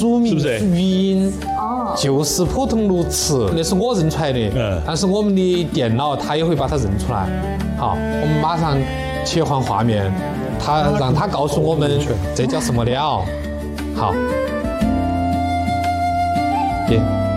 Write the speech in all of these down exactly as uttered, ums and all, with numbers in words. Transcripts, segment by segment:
乳名语音哦， 就是普通鸬鹚，那是我认出来的。 嗯， 但是我们的电脑它也会把它认出来。好，我们马上切换画面，它让它告诉我们这叫什么鸟。好，耶，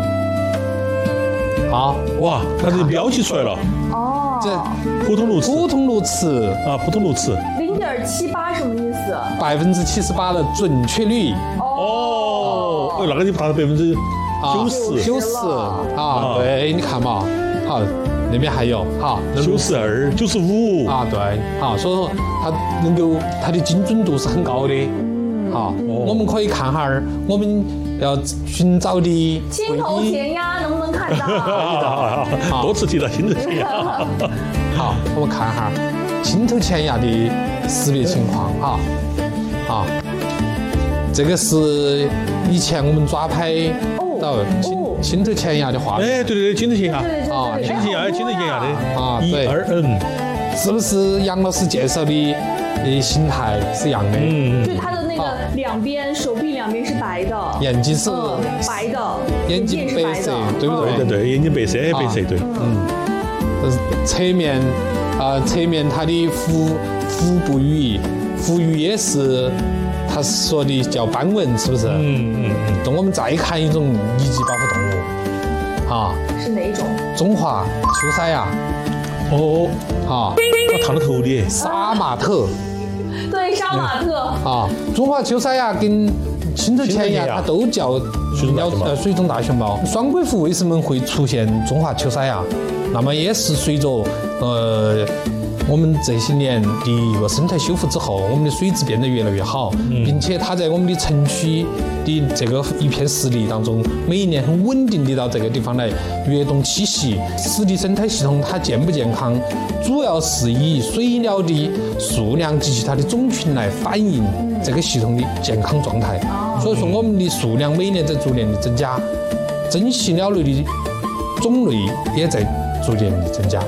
好， 哇，它这标记出来了。 哦， 这普通鸬鹚普通鸬鹚啊，普通鸬鹚。 零点七八什么意思？ 百分之七十八的准确率。 哦，哎，那个就达到百分之九十。 九十啊，对，你看嘛，好，那边还有，好， 九十二、九十五啊，对，好，所以说它能够它的精准度是很高的。好，我们可以看哈儿，我们要寻找的青头前鸭能不能看到？ 多次提到青头前鸭。 好，我们看哈青头前鸭的识别情况哈。好，这个是以前我们抓拍到青青头前鸭的画面。 哎，对对对，青头前鸭啊， 青头前鸭，青头前鸭的啊， 一二 N， 是不是杨老师介绍的的形态是一样的？ 嗯， 就它的那个两边手臂两边是白的， 眼睛是白的， 眼睛白色，对不对？ 对对对，眼睛白色，白色对。 嗯，侧面啊，侧面它的腹腹部羽，腹羽也是。他说的叫斑纹，是不是？ 嗯嗯嗯。 那我们再看一种一级保护动物，啊， 是哪一种？ 中华秋鳃鸭。 哦， 啊， 我烫了头的。 杀马特。 对，杀马特。 啊，中华秋鳃鸭跟青头前鸭它都叫鸟呃水中大熊猫。双鬼湖为什么会出现中华秋鳃鸭？那么也是随着呃。我们这些年的一个生态修复之后，我们的水质变得越来越好， 嗯、 并且它在我们的城区的这个一片湿地当中，每一年很稳定的到这个地方来跃动栖息。湿地生态系统它健不健康，主要是以水鸟的数量及其它的种群来反映这个系统的健康状态。所以说，我们的数量每年在逐年的增加，珍稀鸟类的种类也在逐渐的增加。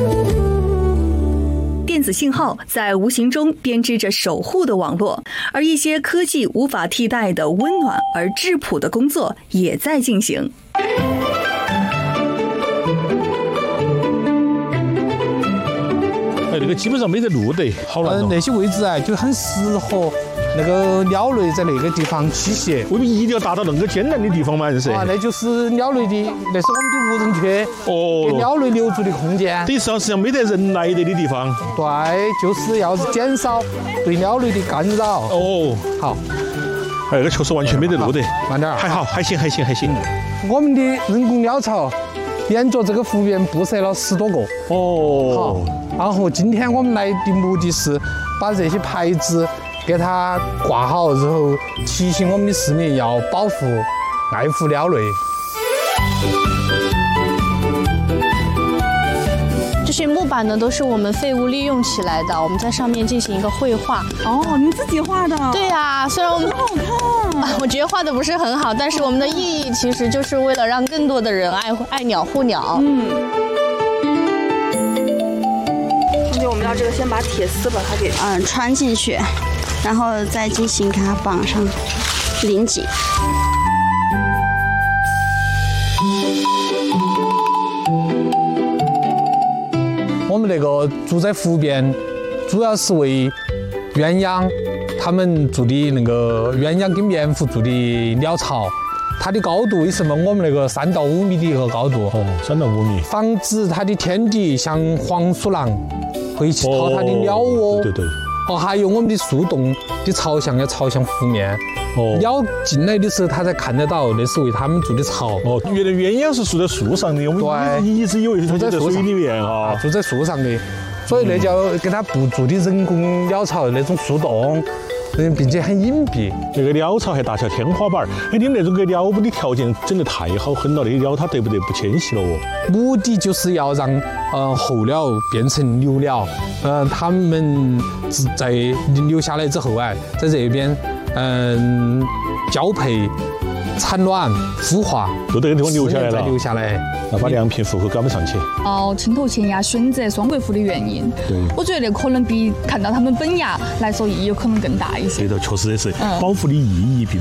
电子信号在无形中编织着守护的网络，而一些科技无法替代的温暖而质朴的工作也在进行。 哎，那个基本上没得路的，好难哦。 那些位置啊，就很适合那个鸟类在那个地方栖息。 我们一定要达到那个艰难的地方嘛，就是。 啊，那就是鸟类的，那是我们的无人区。 哦。 给鸟类留住的空间。 等于实际上没得人来的的地方。 对，就是要减少对鸟类的干扰。 哦， 好。 哎，那个确实完全没得路的。 慢点。 还好，还行，还行，还行。 我们的人工鸟巢沿着这个湖边布设了十多个。 哦。 好。然后今天我们来的目的是把这些牌子给它挂好，然后提醒我们的市民要保护、爱护鸟类。 这些木板呢，都是我们废物利用起来的，我们在上面进行一个绘画。 哦，你自己画的？ 对呀、啊，虽然我们很好看、 啊，我觉得画的不是很好，但是我们的意义其实就是为了让更多的人爱爱鸟护鸟。 嗯。我们要这个先把铁丝把它给嗯穿进去，然后再进行给它绑上拧紧。 我们那个住在湖边，主要是为鸳鸯他们住的那个鸳鸯跟棉蝠住的鸟巢。它的高度为什么我们那个三到五米的一个高度？ 哦，三到五米， 防止它的天敌像黄鼠狼会去掏它的鸟窝。 哦、对对。 哦，还有我们的树洞的朝向要朝向湖面。哦。鸟进来的时候，它才看得到，那是为它们筑的巢。 哦，原来鸳鸯是住在树上的，我们一直以为是住在水里面啊， 住在树上的，所以那叫给它布筑的人工鸟巢那种树洞。嗯，并且很隐蔽， 那个鸟巢还搭起天花板。哎，你们那种给鸟屋的条件整得太好很了，那个鸟它得不得不迁徙了哦？ 目的就是要让呃候鸟变成留鸟，嗯、呃，它们在留下来之后啊，在这边嗯、呃、交配、产卵、孵化， 都这个地方留下来了， 留下来， 那把良品户口赶不上去。 哦，青头前鸭选择双国湖的原因， 对， 我觉得可能比看到它们本鸭来说意义有可能更大一些。 对的，确实也是， 嗯、 保护的意义比。